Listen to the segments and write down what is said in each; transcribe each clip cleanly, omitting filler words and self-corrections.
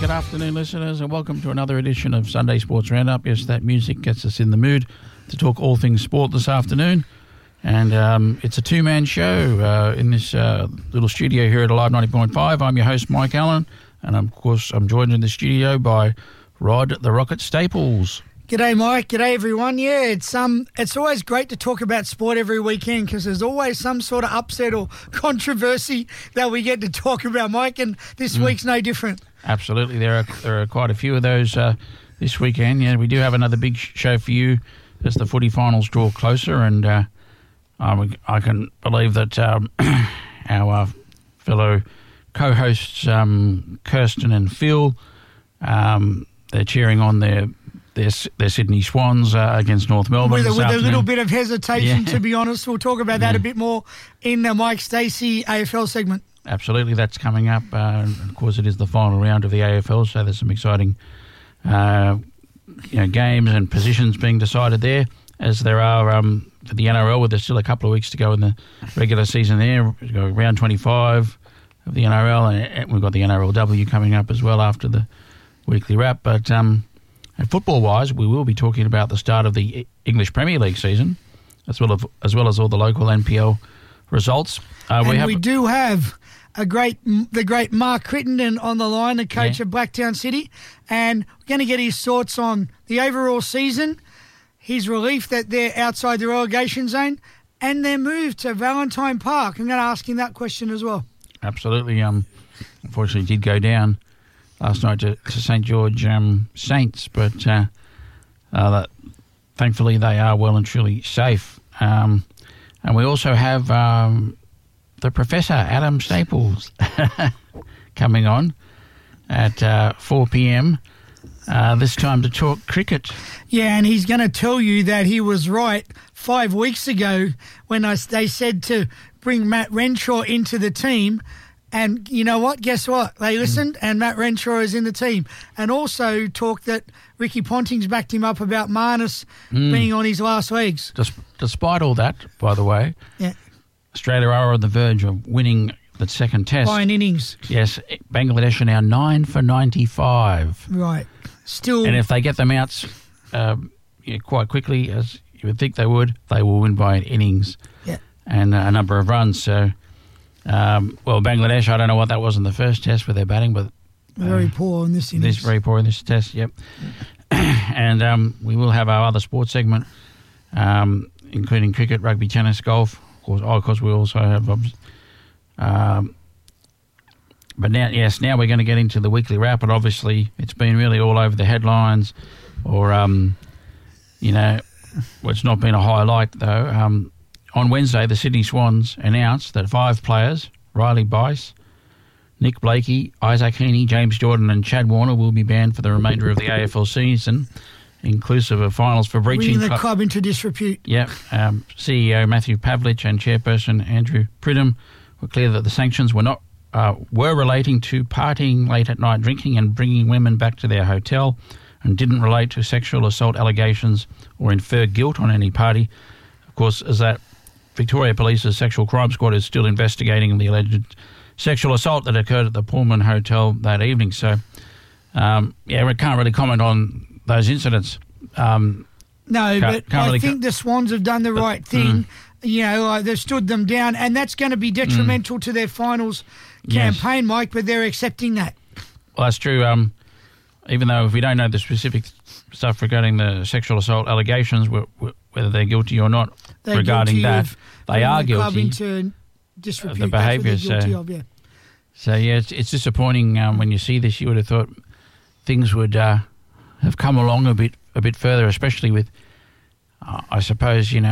good afternoon, listeners, and welcome to another edition of Sunday Sports Roundup. Yes, that music gets us in the mood to talk all things sport this afternoon. And it's a two-man show in this little studio here at Alive 90.5. I'm your host, Mike Allen, and of course I'm joined in the studio by Rod the Rocket Staples. G'day, Mike. G'day, everyone. Yeah, it's always great to talk about sport every weekend because there's always some sort of upset or controversy that we get to talk about, Mike, and this week's no different. Absolutely. There are quite a few of those this weekend. Yeah, we do have another big show for you as the footy finals draw closer, and I can believe that our fellow co-hosts, Kirsten and Phil, they're cheering on their Sydney Swans against North Melbourne with this a little afternoon. bit of hesitation, to be honest. We'll talk about that a bit more in the Mike Stacey AFL segment. Absolutely, that's coming up. Of course, it is the final round of the AFL, so there's some exciting games and positions being decided there, as there are for the NRL, where there's still a couple of weeks to go in the regular season there. We've got round 25 of the NRL, and we've got the NRLW coming up as well after the weekly wrap. But football-wise, we will be talking about the start of the English Premier League season, as well as all the local NPL results. We do have the great Mark Crittenden on the line, the coach of Blacktown City, and we're going to get his thoughts on the overall season, his relief that they're outside the relegation zone, and their move to Valentine Park. I'm going to ask him that question as well. Absolutely. Unfortunately, did go down last night to St. George Saints, but thankfully they are well and truly safe. And we also have the Professor, Adam Staples, coming on at 4 p.m, this time to talk cricket. Yeah, and he's going to tell you that he was right 5 weeks ago when they said to bring Matt Renshaw into the team. And you know what? Guess what? They listened, and Matt Renshaw is in the team. And also talked that Ricky Ponting's backed him up about Marnus being on his last legs. Despite all that, by the way, Australia are on the verge of winning the second test. By an innings. Yes, Bangladesh are now 9 for 95. Right. Still. And if they get them out quite quickly, as you would think they would, they will win by an innings and a number of runs. So... Bangladesh, I don't know what that was in the first test with their batting, but... very poor in this innings. Very poor in this test, yep. And we will have our other sports segment, including cricket, rugby, tennis, golf. Of course, we also have... but now we're going to get into the weekly wrap, and obviously it's been really all over the headlines, or, it's not been a highlight, though. On Wednesday, the Sydney Swans announced that 5 players, Riley Bice, Nick Blakey, Isaac Heaney, James Jordan and Chad Warner, will be banned for the remainder of the AFL season, inclusive of finals for breaching... Bringing the club into disrepute. Yep. CEO Matthew Pavlich and Chairperson Andrew Pridham were clear that the sanctions were relating to partying late at night, drinking and bringing women back to their hotel, and didn't relate to sexual assault allegations or infer guilt on any party. Of course, as that... Victoria Police's Sexual Crime Squad is still investigating the alleged sexual assault that occurred at the Pullman Hotel that evening. So, we can't really comment on those incidents. I think the Swans have done the right thing. They've stood them down, and that's going to be detrimental to their finals campaign, Mike, but they're accepting that. Well, that's true. Even though if we don't know the specific stuff regarding the sexual assault allegations, whether they're guilty or not, regarding that, they are guilty into disrepute, of the behaviour. So it's disappointing when you see this. You would have thought things would have come along a bit further, especially with, I suppose, the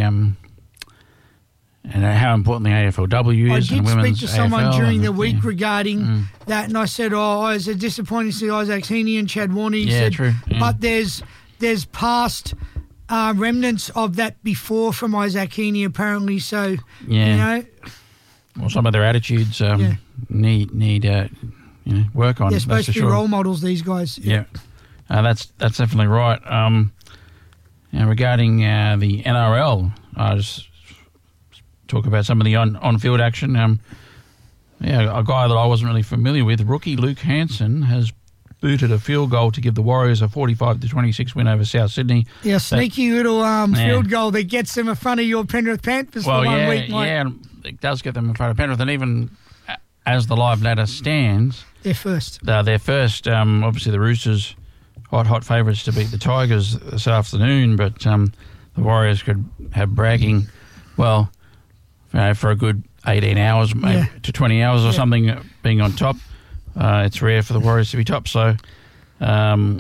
how important the AFLW is. I did speak to someone AFL during the week regarding that, and I said, is it disappointing to see Isaac Heaney and Chad Warner? He said, true. Yeah. But there's past remnants of that before from Isaac Heaney, apparently. So, well, some of their attitudes need work on. They're supposed to be role models, these guys. Yeah, that's definitely right. Regarding the NRL, I just talk about some of the on-field action. A guy that I wasn't really familiar with, rookie Luke Hanson, has booted a field goal to give the Warriors a 45-26 win over South Sydney. Yeah, sneaky little field goal that gets them in front of your Penrith Panthers for 1 week, mate. Yeah, it does get them in front of Penrith, and even as the live ladder stands, they're first. Obviously, the Roosters, hot favourites to beat the Tigers this afternoon, but the Warriors could have bragging, well, for a good 18 hours, maybe to 20 hours or something, being on top. It's rare for the Warriors to be top, so we'll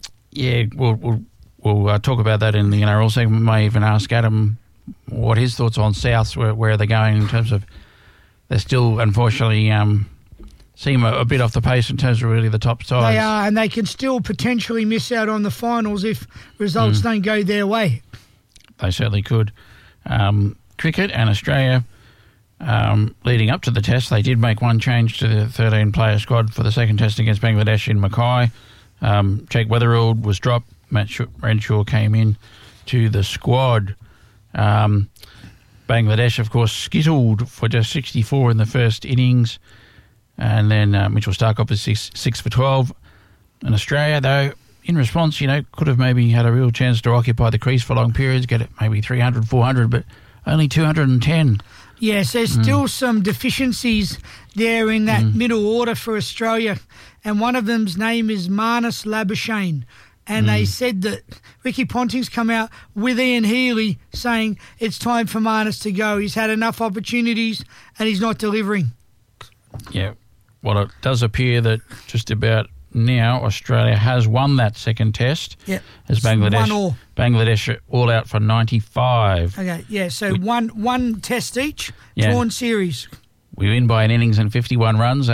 talk about that in the NRL segment. We may even ask Adam what his thoughts on Souths, where they're going in terms of, they still unfortunately seem a bit off the pace in terms of really the top sides. They are, and they can still potentially miss out on the finals if results don't go their way. They certainly could. Cricket and Australia, leading up to the test, they did make one change to the 13-player squad for the second test against Bangladesh in Mackay. Jake Weatherald was dropped. Matt Renshaw came in to the squad. Bangladesh, of course, skittled for just 64 in the first innings. And then Mitchell Starkov was 6 for 12. And Australia, though, in response, could have maybe had a real chance to occupy the crease for long periods, get it maybe 300, 400, but only 210. Yes, there's still some deficiencies there in that middle order for Australia. And one of them's name is Marnus Labuschagne. And they said that Ricky Ponting's come out with Ian Healy saying it's time for Marnus to go. He's had enough opportunities and he's not delivering. Yeah. Well, it does appear that just about now Australia has won that second test. Yep. As Bangladesh all out for 95. Okay, yeah, so one test each, drawn series. We win by an innings and 51 runs.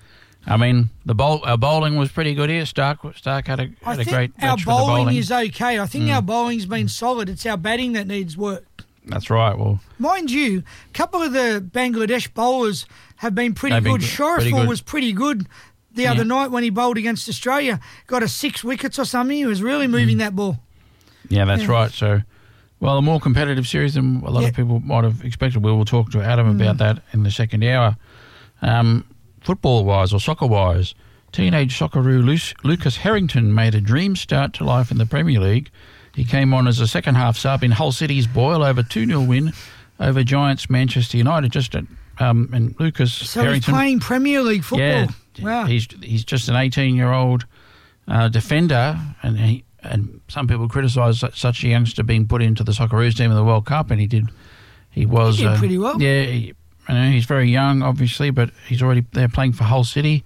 Our bowling was pretty good here. Stark had a great match for the bowling. Our bowling is okay. I think our bowling's been solid. It's our batting that needs work. That's right. Well, mind you, a couple of the Bangladesh bowlers have been pretty good. Shoreful was pretty good the other night when he bowled against Australia. Got a 6 wickets or something. He was really moving that ball. Yeah, that's right. So, a more competitive series than a lot of people might have expected. We will talk to Adam about that in the second hour. Football-wise or soccer-wise, teenage Socceroo Lucas Harrington made a dream start to life in the Premier League. He came on as a second-half sub in Hull City's boil-over 2-0 win over Giants Manchester United. And Lucas Harrington, he's playing Premier League football. Yeah, wow. He's just an 18-year-old defender, and some people criticise such a youngster being put into the Socceroos team in the World Cup, and he did pretty well. Yeah. He's very young, obviously, but he's already there playing for Hull City.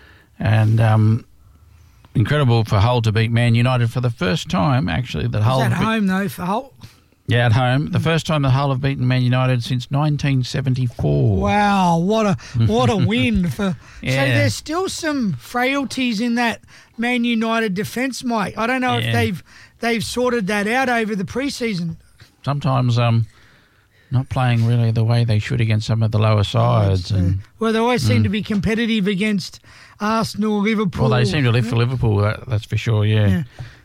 And incredible for Hull to beat Man United for the first time, actually. That Hull at home, though, for Hull? Yeah, at home. The first time that Hull have beaten Man United since 1974. Wow, what a win. So there's still some frailties in that Man United defence, Mike. I don't know if they've sorted that out over the pre-season. Sometimes not playing really the way they should against some of the lower sides. They always seem to be competitive against Arsenal, Liverpool. Well, they seem to live for Liverpool, that's for sure, yeah.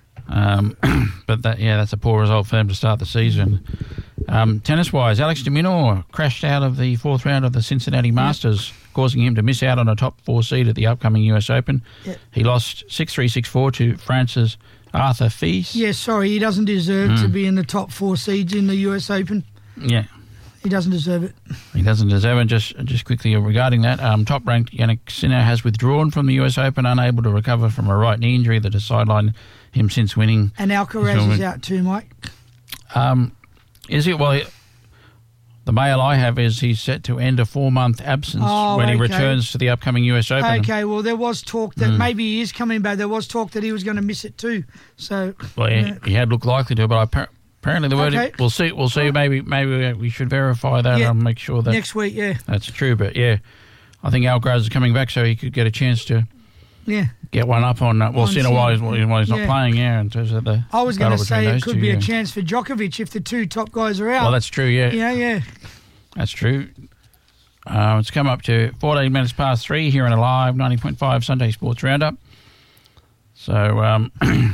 But that's a poor result for them to start the season. Tennis-wise, Alex de Minaur crashed out of the fourth round of the Cincinnati Masters, causing him to miss out on a top 4 seed at the upcoming US Open. Yep. He lost 6-3, 6-4 to France's Arthur Fils. Yeah, sorry, he doesn't deserve to be in the top 4 seeds in the US Open. Yeah. He doesn't deserve it. He doesn't deserve it. Just quickly regarding that, top-ranked Yannick Sinner has withdrawn from the US Open, unable to recover from a right knee injury that has sidelined him since winning. And Alcaraz is out too, Mike. Is it? Well, the mail I have is he's set to end a 4-month absence when he returns to the upcoming US Open. Okay, well, there was talk that maybe he is coming back. There was talk that he was going to miss it too. So, he had looked likely to, but apparently the word. We'll see. Maybe we should verify that and make sure that next week. Yeah, that's true. But I think Alcaraz is coming back, so he could get a chance to get one up on. Sinner while he's not playing. Yeah, in terms of the. I was going to say it could be a chance for Djokovic if the 2 top guys are out. Well, that's true. Yeah. Yeah. That's true. It's come up to 14 minutes past 3 here in a live 90.5 Sunday Sports Roundup. So.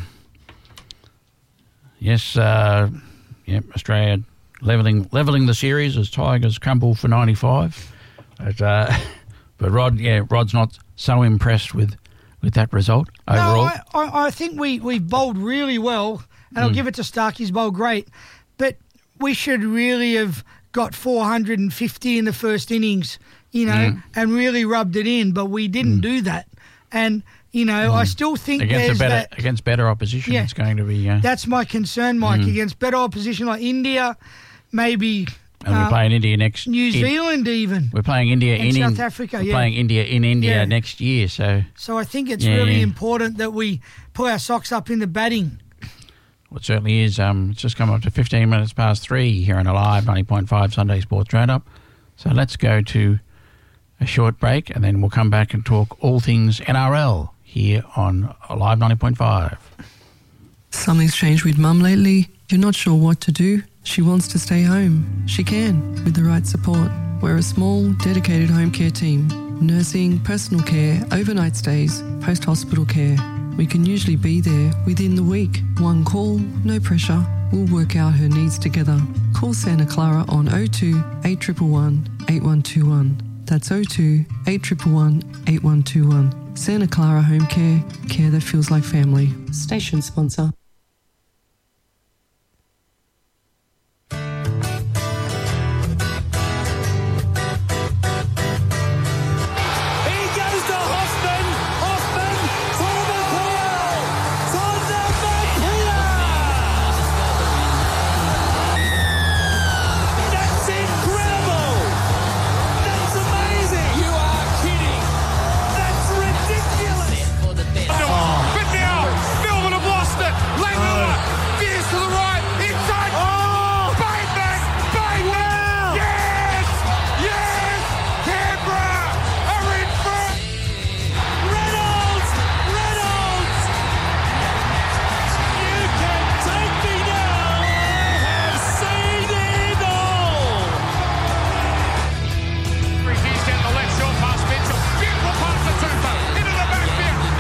Yes, Australia levelling the series as Tigers crumble for 95. But Rod's not so impressed with with that result overall? No, I think we bowled really well, and I'll give it to Stark. He's bowled great. But we should really have got 450 in the first innings, and really rubbed it in, but we didn't do that. And, I still think against better opposition, it's going to be... That's my concern, Mike, against better opposition like India, maybe... And we're playing India next... New Zealand even. We're playing India in South Africa, We're playing India in India next year, so... So I think it's really important that we pull our socks up in the batting. Well, it certainly is. It's just come up to 15 minutes past 3 here on Alive 90.5 Sunday Sports Roundup. So let's go to a short break, and then we'll come back and talk all things NRL here on Alive 90.5. Something's changed with Mum lately. You're not sure what to do. She wants to stay home. She can, with the right support. We're a small, dedicated home care team. Nursing, personal care, overnight stays, post-hospital care. We can usually be there within the week. One call, no pressure. We'll work out her needs together. Call Santa Clara on 02 8111 8121. That's 02 8111 8121. Santa Clara Home Care, care that feels like family. Station sponsor.